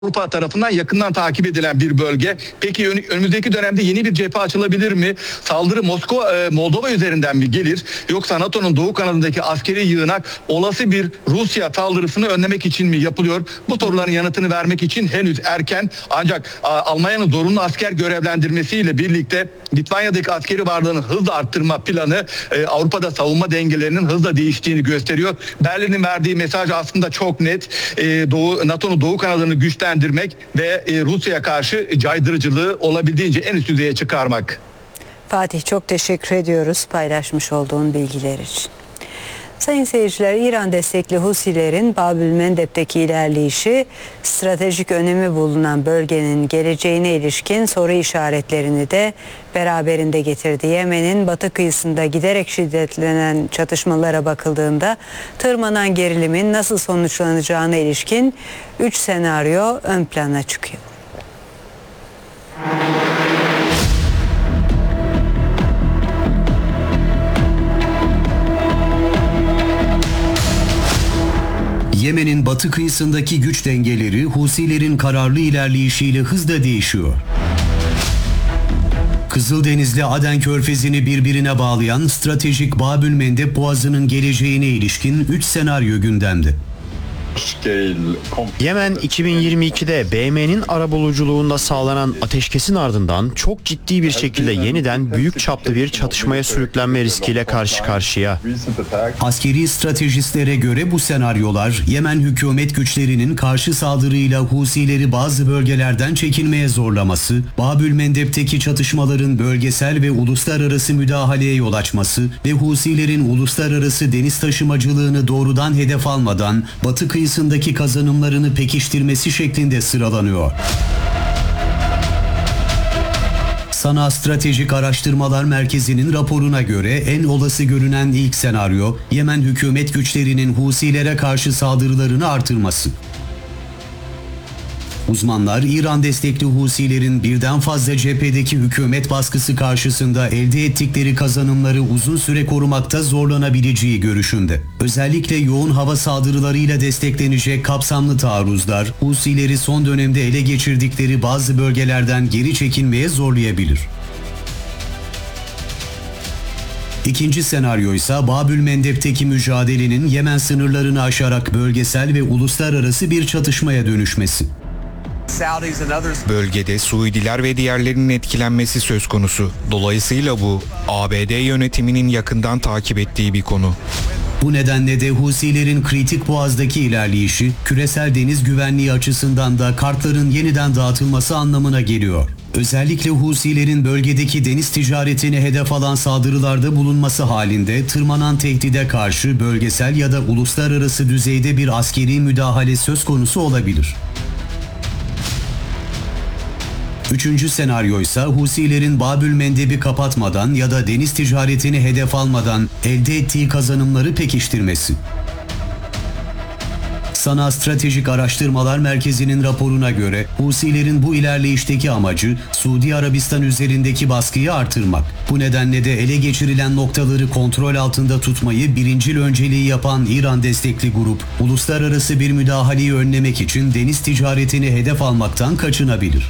Avrupa tarafından yakından takip edilen bir bölge. Peki önümüzdeki dönemde yeni bir cephe açılabilir mi? Saldırı Moldova üzerinden mi gelir? Yoksa NATO'nun doğu kanadındaki askeri yığınak olası bir Rusya saldırısını önlemek için mi yapılıyor? Bu soruların yanıtını vermek için henüz erken. Ancak Almanya'nın zorunlu asker görevlendirmesiyle birlikte Litvanya'daki askeri varlığını hızla arttırma planı Avrupa'da savunma dengelerinin hızla değiştiğini gösteriyor. Berlin'in verdiği mesaj aslında çok net. NATO'nun doğu kanadını güçlendirmek ve Rusya'ya karşı caydırıcılığı olabildiğince en üst düzeye çıkarmak. Fatih, çok teşekkür ediyoruz paylaşmış olduğun bilgiler için. Sayın seyirciler, İran destekli Husilerin Babül Mendeb'teki ilerleyişi stratejik önemi bulunan bölgenin geleceğine ilişkin soru işaretlerini de beraberinde getirdi. Yemen'in batı kıyısında giderek şiddetlenen çatışmalara bakıldığında tırmanan gerilimin nasıl sonuçlanacağına ilişkin 3 senaryo ön plana çıkıyor. Yemen'in batı kıyısındaki güç dengeleri Husilerin kararlı ilerleyişiyle hızla değişiyor. Kızıldeniz'le Aden Körfezi'ni birbirine bağlayan stratejik Babül Mendeb Boğazı'nın geleceğine ilişkin 3 senaryo gündemde. Yemen 2022'de BM'nin arabuluculuğunda sağlanan ateşkesin ardından çok ciddi bir şekilde yeniden büyük çaplı bir çatışmaya sürüklenme riskiyle karşı karşıya. Askeri stratejistlere göre bu senaryolar Yemen hükümet güçlerinin karşı saldırıyla Husileri bazı bölgelerden çekilmeye zorlaması, Babül Mendeb'teki çatışmaların bölgesel ve uluslararası müdahaleye yol açması ve Husilerin uluslararası deniz taşımacılığını doğrudan hedef almadan batı kıyısındaki kazanımlarını pekiştirmesi şeklinde sıralanıyor. Sana Stratejik Araştırmalar Merkezi'nin raporuna göre en olası görünen ilk senaryo, Yemen hükümet güçlerinin Husilere karşı saldırılarını artırması. Uzmanlar, İran destekli Husilerin birden fazla cephedeki hükümet baskısı karşısında elde ettikleri kazanımları uzun süre korumakta zorlanabileceği görüşünde. Özellikle yoğun hava saldırılarıyla desteklenecek kapsamlı taarruzlar, Husileri son dönemde ele geçirdikleri bazı bölgelerden geri çekilmeye zorlayabilir. İkinci senaryo ise Babül Mendeb'teki mücadelenin Yemen sınırlarını aşarak bölgesel ve uluslararası bir çatışmaya dönüşmesi. Bölgede Suudiler ve diğerlerinin etkilenmesi söz konusu. Dolayısıyla bu ABD yönetiminin yakından takip ettiği bir konu. Bu nedenle de Husilerin kritik boğazdaki ilerleyişi, küresel deniz güvenliği açısından da kartların yeniden dağıtılması anlamına geliyor. Özellikle Husilerin bölgedeki deniz ticaretini hedef alan saldırılarda bulunması halinde tırmanan tehdide karşı bölgesel ya da uluslararası düzeyde bir askeri müdahale söz konusu olabilir. Üçüncü senaryo ise Husilerin Babül Mendeb'i kapatmadan ya da deniz ticaretini hedef almadan elde ettiği kazanımları pekiştirmesi. Sana Stratejik Araştırmalar Merkezi'nin raporuna göre Husilerin bu ilerleyişteki amacı Suudi Arabistan üzerindeki baskıyı artırmak. Bu nedenle de ele geçirilen noktaları kontrol altında tutmayı birincil önceliği yapan İran destekli grup, uluslararası bir müdahaleyi önlemek için deniz ticaretini hedef almaktan kaçınabilir.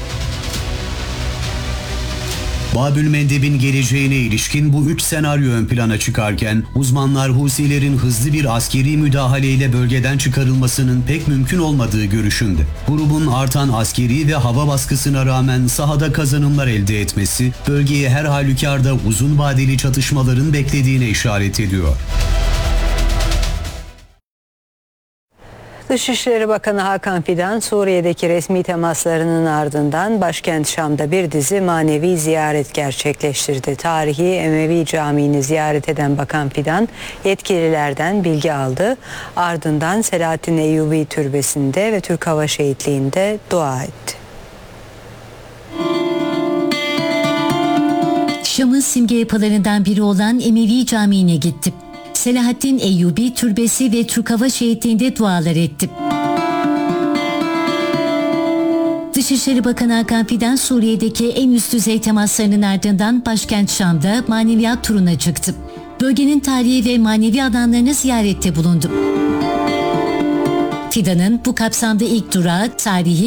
Babül Mendeb'in geleceğine ilişkin bu 3 senaryo ön plana çıkarken uzmanlar Husilerin hızlı bir askeri müdahaleyle bölgeden çıkarılmasının pek mümkün olmadığı görüşünde. Grubun artan askeri ve hava baskısına rağmen sahada kazanımlar elde etmesi bölgeye her halükarda uzun vadeli çatışmaların beklediğine işaret ediyor. Dışişleri Bakanı Hakan Fidan, Suriye'deki resmi temaslarının ardından başkent Şam'da bir dizi manevi ziyaret gerçekleştirdi. Tarihi Emevi Camii'ni ziyaret eden Bakan Fidan, yetkililerden bilgi aldı. Ardından Selahattin Eyyubi Türbesi'nde ve Türk Hava Şehitliği'nde dua etti. Şam'ın simge yapılarından biri olan Emevi Camii'ne gitti. Selahattin Eyyubi Türbesi ve Türk Hava Şehitliği'nde dualar etti. Dışişleri Bakanı Hakan Fidan, Suriye'deki en üst düzey temaslarının ardından başkent Şam'da maneviyat turuna çıktı. Bölgenin tarihi ve manevi alanlarını ziyarette bulundu. Fidan'ın bu kapsamda ilk durağı tarihi